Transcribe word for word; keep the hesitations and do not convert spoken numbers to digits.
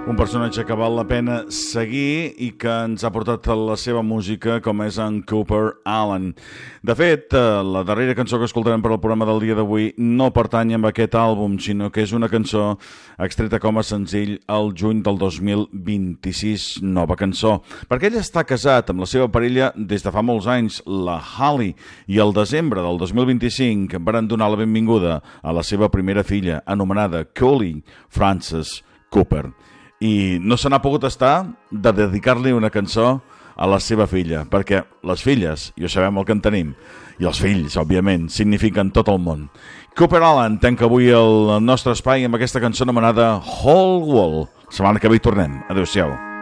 Un personatge que val la pena seguir i que ens ha portat la seva música, com és en Cooper Alan. De fet, la darrera cançó que escoltarem per al programa del dia d'avui no pertany a aquest àlbum, sinó que és una cançó extreta com a senzill al juny del dos mil vint-i-sis, nova cançó. Perquè ell està casat amb la seva parella des de fa molts anys, la Holly, i el desembre del dos mil vint-i-cinc van donar la benvinguda a la seva primera filla, anomenada Coley Frances Cooper. I no se n'ha pogut estar de dedicar-li una cançó a la seva filla, perquè les filles, i ho sabem el que en tenim, i els fills, òbviament, signifiquen tot el món. Cooper Alan tanca avui el nostre espai amb aquesta cançó anomenada Whole Wall. Setmana que ve hi tornem. Adéu-siau.